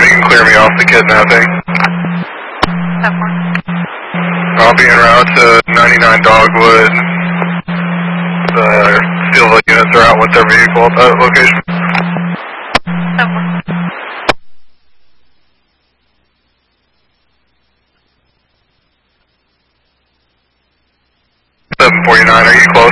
you can clear me off the kidnapping. I'll be en route to 99 Dogwood. The Steelville units are out with their vehicle at that location. 749, are you close?